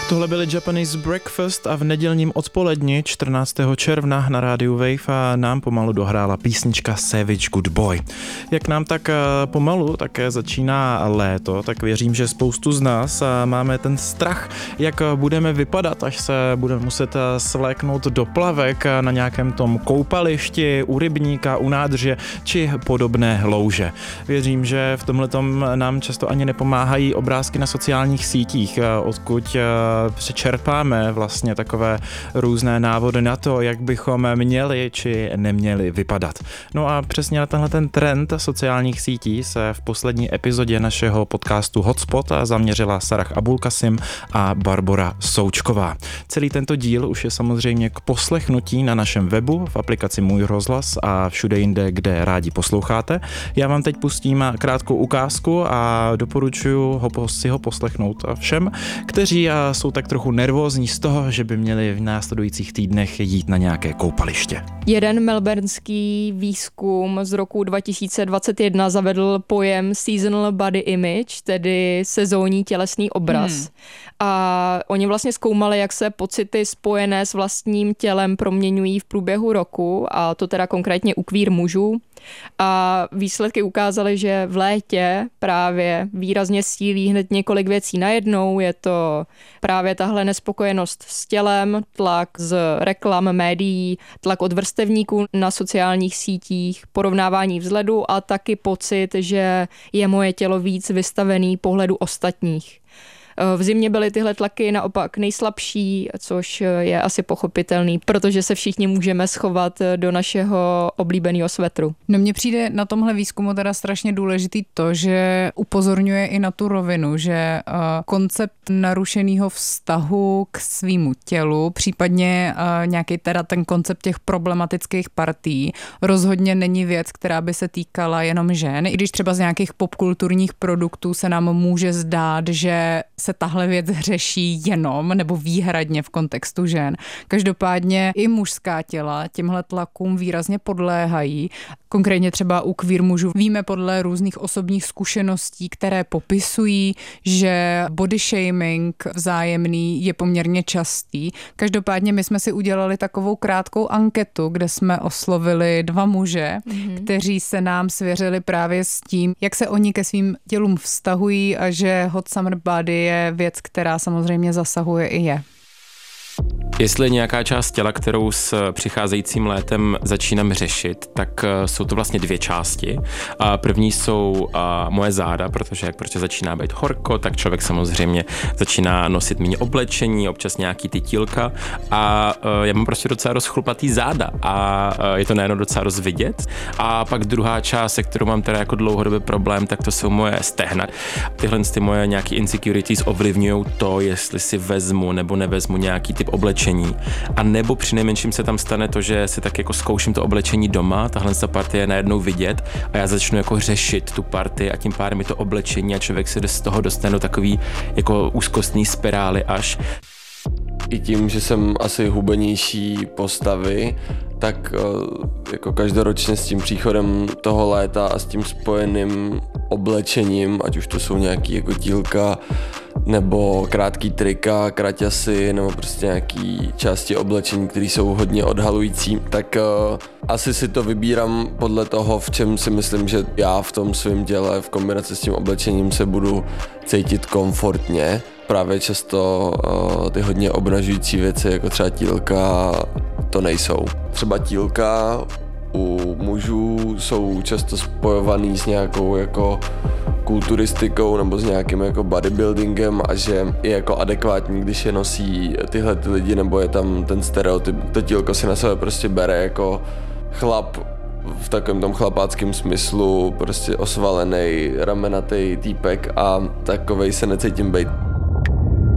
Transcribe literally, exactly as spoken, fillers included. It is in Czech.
Tohle byly Japanese Breakfast a v nedělním odpoledni čtrnáctého června na rádiu Wave a nám pomalu dohrála písnička Savage Good Boy. Jak nám tak pomalu také začíná léto, tak věřím, že spoustu z nás máme ten strach, jak budeme vypadat, až se budeme muset svléknout do plavek na nějakém tom koupališti, u rybníka, u nádrže či podobné louže. Věřím, že v tomhletom nám často ani nepomáhají obrázky na sociálních sítích, odkud přečerpáme vlastně takové různé návody na to, jak bychom měli či neměli vypadat. No a přesně na tenhle ten trend sociálních sítí se v poslední epizodě našeho podcastu Hotspot zaměřila Sarah Abulkasim a Barbora Součková. Celý tento díl už je samozřejmě k poslechnutí na našem webu, v aplikaci Můj rozhlas a všude jinde, kde rádi posloucháte. Já vám teď pustím krátkou ukázku a doporučuji ho, si ho poslechnout všem, kteří jsou tak trochu nervózní z toho, že by měli v následujících týdnech jít na nějaké koupaliště. Jeden melbourneský výzkum z roku dva tisíce dvacet jedna zavedl pojem seasonal body image, tedy sezónní tělesný obraz. Hmm. A oni vlastně zkoumali, jak se pocity spojené s vlastním tělem proměňují v průběhu roku, a to teda konkrétně u queer mužů. A výsledky ukázaly, že v létě právě výrazně sílí hned několik věcí najednou. Je to právě tahle nespokojenost s tělem, tlak z reklam, médií, tlak od vrstevníků na sociálních sítích, porovnávání vzhledu a taky pocit, že je moje tělo víc vystavený pohledu ostatních. V zimě byly tyhle tlaky naopak nejslabší, což je asi pochopitelný, protože se všichni můžeme schovat do našeho oblíbeného svetru. No mně přijde na tomhle výzkumu teda strašně důležitý to, že upozorňuje i na tu rovinu, že uh, koncept narušeného vztahu k svýmu tělu, případně uh, nějaký teda ten koncept těch problematických partí, rozhodně není věc, která by se týkala jenom žen. I když třeba z nějakých popkulturních produktů se nám může zdát, že se tahle věc řeší jenom nebo výhradně v kontextu žen. Každopádně i mužská těla těmhle tlakům výrazně podléhají. Konkrétně třeba u queer mužů víme podle různých osobních zkušeností, které popisují, že body shaming vzájemný je poměrně častý. Každopádně my jsme si udělali takovou krátkou anketu, kde jsme oslovili dva muže, mm-hmm. kteří se nám svěřili právě s tím, jak se oni ke svým tělům vztahují a že hot summer body je věc, která samozřejmě zasahuje i je. Jestli je nějaká část těla, kterou s přicházejícím létem začínám řešit, tak jsou to vlastně dvě části. První jsou moje záda, protože jak protože začíná být horko, tak člověk samozřejmě začíná nosit méně oblečení, občas nějaký tytílka a já mám prostě docela rozchlupatý záda a je to najednou docela rozvidět. A pak druhá část, se kterou mám teda jako dlouhodobý problém, tak to jsou moje stehna. Tyhle ty moje nějaký insecurities ovlivňují to, jestli si vezmu nebo nevezmu nějaký typ oblečení. A nebo přinejmenším se tam stane to, že si tak jako zkouším to oblečení doma, tahle ta partie je najednou vidět a já začnu jako řešit tu partii a tím pádem je to oblečení a člověk se z toho dostane do takový jako úzkostný spirály až. I tím, že jsem asi hubenější postavy, tak jako každoročně s tím příchodem toho léta a s tím spojeným oblečením, ať už to jsou nějaký jako tílka, nebo krátký trika, kraťasy, nebo prostě nějaký části oblečení, které jsou hodně odhalující, tak uh, asi si to vybírám podle toho, v čem si myslím, že já v tom svém těle v kombinaci s tím oblečením se budu cítit komfortně. Právě často uh, ty hodně obnažující věci, jako třeba tílka, to nejsou. Třeba tílka u mužů jsou často spojovaný s nějakou jako kulturistikou nebo s nějakým jako bodybuildingem a že je jako adekvátní, když je nosí tyhle ty lidi, nebo je tam ten stereotyp. To tílko si na sebe prostě bere jako chlap v takovém tom chlapáckém smyslu, prostě osvalený, ramenatý týpek a takovej se necítím bejt.